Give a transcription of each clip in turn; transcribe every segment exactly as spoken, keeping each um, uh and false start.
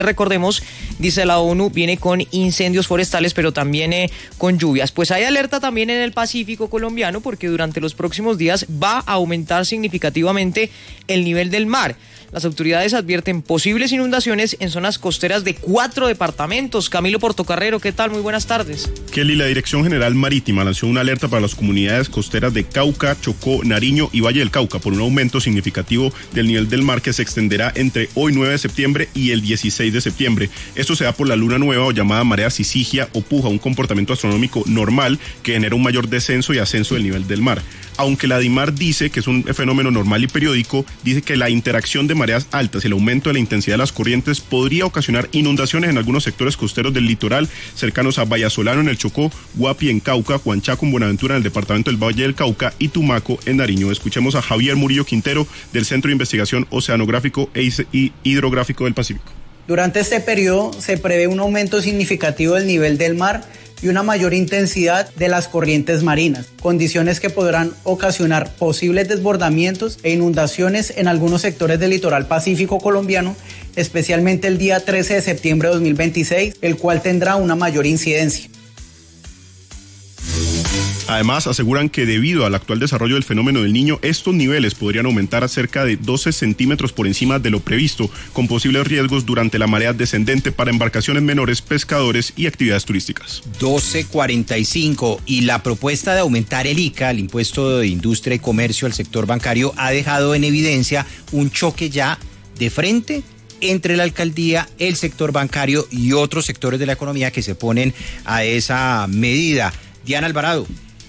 recordemos, dice la ONU, viene con incendios forestales, pero también eh, con lluvias. Pues hay alerta también en el Pacífico colombiano, porque durante los próximos días va a aumentar significativamente el nivel del mar. Las autoridades advierten posibles inundaciones en zonas costeras de cuatro departamentos. Camilo Portocarrero, ¿qué tal? Muy buenas tardes. Kelly, la Dirección General Marítima lanzó una alerta para las comunidades costeras de Cauca, Chocó, Nariño y Valle del Cauca por un aumento significativo del nivel del mar que se extenderá entre hoy nueve de septiembre y el dieciséis de septiembre. Esto se da por la luna nueva o llamada marea sisigia o puja, un comportamiento astronómico normal que genera un mayor descenso y ascenso del nivel del mar. Aunque la DIMAR dice que es un fenómeno normal y periódico, dice que la interacción de mareas altas y el aumento de la intensidad de las corrientes podría ocasionar inundaciones en algunos sectores costeros del litoral cercanos a Vallasolano en el Chocó, Guapi en Cauca, Huanchaco en Buenaventura en el departamento del Valle del Cauca y Tumaco en Nariño. Escuchemos a Javier Murillo Quintero del Centro de Investigación Oceanográfico e Hidrográfico del Pacífico. Durante este periodo se prevé un aumento significativo del nivel del mar y una mayor intensidad de las corrientes marinas, condiciones que podrán ocasionar posibles desbordamientos e inundaciones en algunos sectores del litoral pacífico colombiano, especialmente el día trece de septiembre de dos mil veintiséis, el cual tendrá una mayor incidencia. Además, aseguran que debido al actual desarrollo del fenómeno del Niño, estos niveles podrían aumentar a cerca de doce centímetros por encima de lo previsto, con posibles riesgos durante la marea descendente para embarcaciones menores, pescadores y actividades turísticas. doce cuarenta y cinco, y la propuesta de aumentar el I C A, el impuesto de industria y comercio al sector bancario, ha dejado en evidencia un choque ya de frente entre la alcaldía, el sector bancario y otros sectores de la economía que se oponen a esa medida. Diana Alvarado.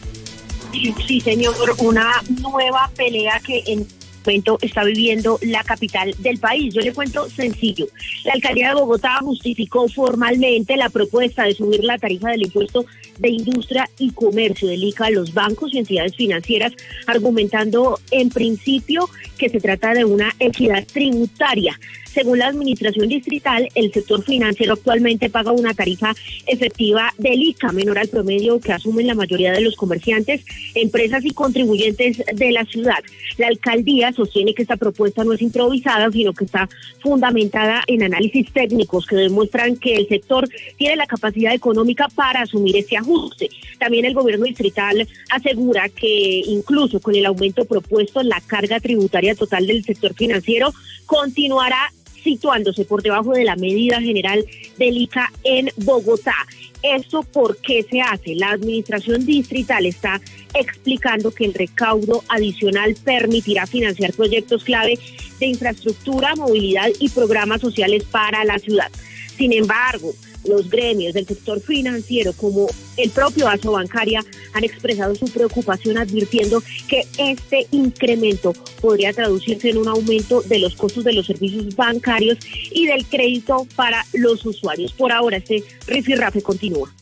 Sí, señor, una nueva pelea que en momento está viviendo la capital del país. Yo le cuento sencillo. La alcaldía de Bogotá justificó formalmente la propuesta de subir la tarifa del impuesto de industria y comercio del I C A a los bancos y entidades financieras, argumentando en principio que se trata de una equidad tributaria. Según la administración distrital, el sector financiero actualmente paga una tarifa efectiva del I C A menor al promedio que asumen la mayoría de los comerciantes, empresas y contribuyentes de la ciudad. La alcaldía sostiene que esta propuesta no es improvisada, sino que está fundamentada en análisis técnicos que demuestran que el sector tiene la capacidad económica para asumir este ajuste. También el gobierno distrital asegura que incluso con el aumento propuesto, la carga tributaria total del sector financiero continuará situándose por debajo de la medida general del I C A en Bogotá. ¿Esto por qué se hace? La administración distrital está explicando que el recaudo adicional permitirá financiar proyectos clave de infraestructura, movilidad y programas sociales para la ciudad. Sin embargo, los gremios del sector financiero, como el propio Asobancaria, han expresado su preocupación advirtiendo que este incremento podría traducirse en un aumento de los costos de los servicios bancarios y del crédito para los usuarios. Por ahora, este rifirrafe continúa.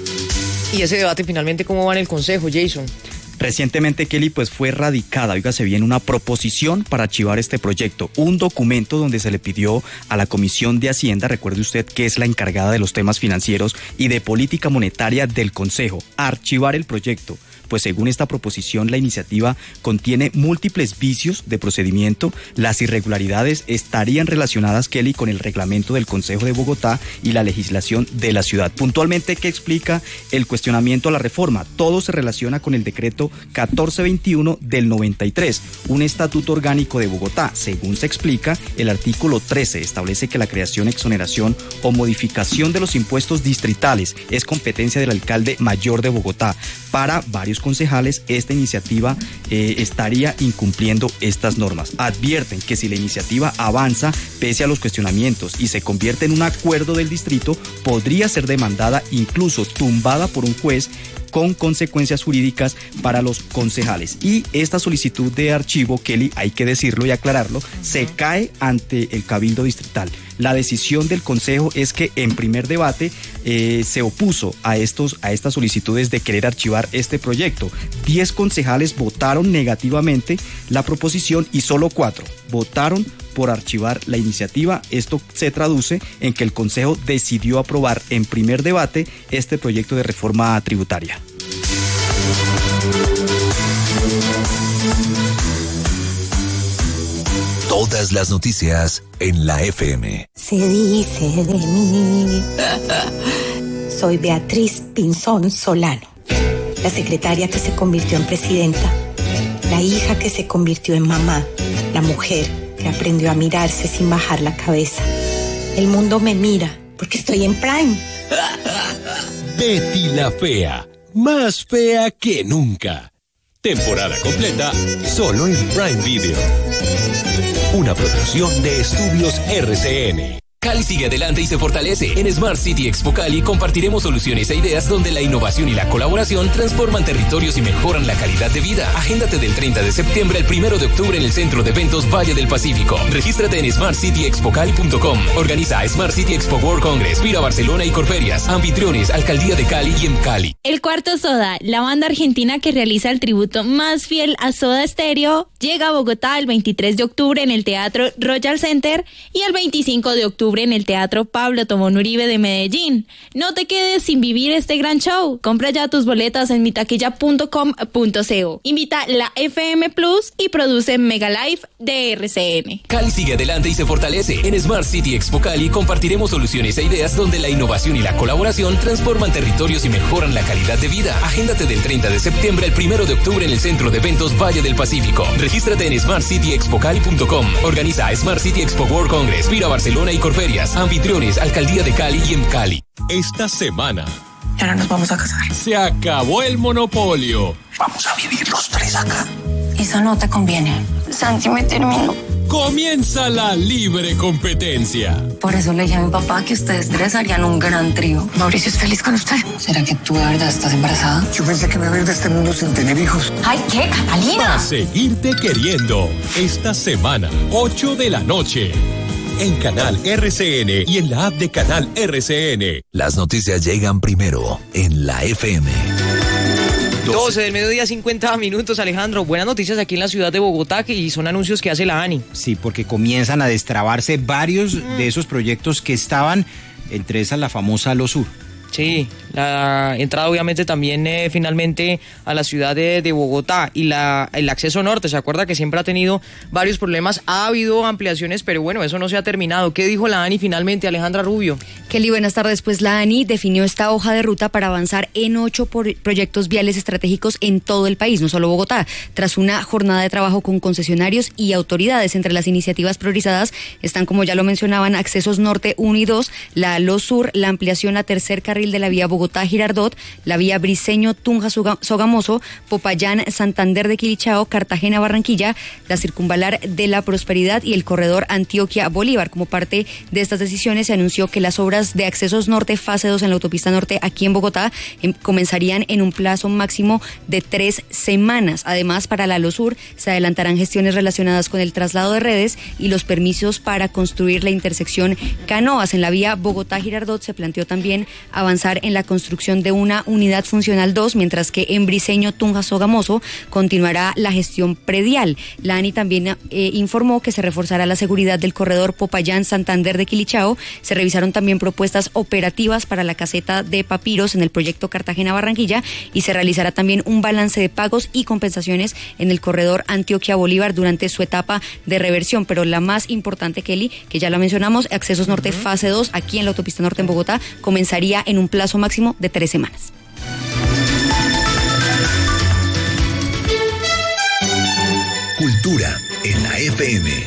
¿Y ese debate finalmente cómo va en el Consejo, Jason? Recientemente, Kelly, pues fue radicada, oígase bien, una proposición para archivar este proyecto, un documento donde se le pidió a la Comisión de Hacienda, recuerde usted que es la encargada de los temas financieros y de política monetaria del Consejo, archivar el proyecto. Pues según esta proposición, la iniciativa contiene múltiples vicios de procedimiento. Las irregularidades estarían relacionadas, Kelly, con el reglamento del Consejo de Bogotá y la legislación de la ciudad. Puntualmente, ¿qué explica el cuestionamiento a la reforma? Todo se relaciona con el decreto catorce veintiuno del noventa y tres, un estatuto orgánico de Bogotá. Según se explica, el artículo trece establece que la creación, exoneración o modificación de los impuestos distritales es competencia del alcalde mayor de Bogotá. Para varios concejales, esta iniciativa eh, estaría incumpliendo estas normas. Advierten que si la iniciativa avanza pese a los cuestionamientos y se convierte en un acuerdo del distrito, podría ser demandada, incluso tumbada por un juez, con consecuencias jurídicas para los concejales. Y esta solicitud de archivo, Kelly, hay que decirlo y aclararlo, se cae ante el Cabildo Distrital. La decisión del Consejo es que en primer debate eh, se opuso a, estos, a estas solicitudes de querer archivar este proyecto. Diez concejales votaron negativamente la proposición y solo cuatro votaron por archivar la iniciativa. Esto se traduce en que el Consejo decidió aprobar en primer debate este proyecto de reforma tributaria. Todas las noticias en la F M. Se dice de mí. Soy Beatriz Pinzón Solano, la secretaria que se convirtió en presidenta, la hija que se convirtió en mamá, la mujer que aprendió a mirarse sin bajar la cabeza. El mundo me mira porque estoy en Prime. Betty la Fea, más fea que nunca. Temporada completa solo en Prime Video. Una producción de Estudios R C N. Cali sigue adelante y se fortalece. En Smart City Expo Cali compartiremos soluciones e ideas donde la innovación y la colaboración transforman territorios y mejoran la calidad de vida. Agéndate del treinta de septiembre al primero de octubre en el Centro de Eventos Valle del Pacífico. Regístrate en smart city expo cali punto com. Organiza Smart City Expo World Congress, Vira Barcelona y Corferias. Anfitriones, Alcaldía de Cali y EMCALI. El Cuarto Soda, la banda argentina que realiza el tributo más fiel a Soda Stereo, llega a Bogotá el veintitrés de octubre en el Teatro Royal Center y el veinticinco de octubre en el Teatro Pablo Tobón Uribe de Medellín. No te quedes sin vivir este gran show. Compra ya tus boletas en mitaquilla punto com punto co. Invita la F M Plus y produce Mega Live de R C N. Cali sigue adelante y se fortalece. En Smart City Expo Cali compartiremos soluciones e ideas donde la innovación y la colaboración transforman territorios y mejoran la calidad de vida. Agéndate del treinta de septiembre al primero de octubre en el Centro de Eventos Valle del Pacífico. Regístrate en smart city expo cali punto com. Organiza Smart City Expo World Congress, Vira Barcelona y Corferias. Anfitriones, Alcaldía de Cali y EMCALI. Esta semana Y ahora nos vamos a casar. se acabó el monopolio. Vamos a vivir los tres acá. Eso no te conviene. Santi me terminó. Comienza la libre competencia. Por eso le dije a mi papá que ustedes tres harían un gran trío. Mauricio es feliz con usted. ¿Será que tú de verdad estás embarazada? Yo pensé que me iba a ir de este mundo sin tener hijos. ¡Ay, qué, Catalina! A seguirte queriendo. Esta semana, ocho de la noche. En Canal R C N y en la app de Canal R C N. Las noticias llegan primero en la F M. doce del mediodía, cincuenta minutos, Alejandro. Buenas noticias aquí en la ciudad de Bogotá que- y son anuncios que hace la ANI. Sí, porque comienzan a destrabarse varios Mm. de esos proyectos que estaban, entre esas la famosa Lo Sur. Sí, la entrada obviamente también eh, finalmente a la ciudad de, de Bogotá y la, el acceso norte. ¿Se acuerda que siempre ha tenido varios problemas? Ha habido ampliaciones, pero bueno, eso no se ha terminado. ¿Qué dijo la ANI finalmente, Alejandra Rubio? Kelly, buenas tardes. Pues la ANI definió esta hoja de ruta para avanzar en ocho por- proyectos viales estratégicos en todo el país, no solo Bogotá, tras una jornada de trabajo con concesionarios y autoridades. Entre las iniciativas priorizadas están, como ya lo mencionaban, accesos norte uno y dos, la Lo Sur, la ampliación a tercer carril de la vía Bogotá-Girardot, la vía Briceño-Tunja-Sogamoso, Popayán-Santander de Quilichao, Cartagena-Barranquilla, la circunvalar de la Prosperidad y el corredor Antioquia-Bolívar. Como parte de estas decisiones se anunció que las obras de accesos norte fase dos en la autopista norte aquí en Bogotá em, comenzarían en un plazo máximo de tres semanas. Además, para la Lo Sur se adelantarán gestiones relacionadas con el traslado de redes y los permisos para construir la intersección Canoas. En la vía Bogotá-Girardot se planteó también avanzar en la construcción de una unidad funcional dos, mientras que en Briceño-Tunja-Sogamoso continuará la gestión predial. La ANI también eh, informó que se reforzará la seguridad del corredor Popayán-Santander de Quilichao. Se revisaron también propuestas operativas para la caseta de Papiros en el proyecto Cartagena-Barranquilla y se realizará también un balance de pagos y compensaciones en el corredor Antioquia-Bolívar durante su etapa de reversión. Pero la más importante, Kelly, que ya la mencionamos, Accesos Norte fase dos aquí en la autopista norte en Bogotá, comenzaría en un plazo máximo de tres semanas. Cultura en la F M.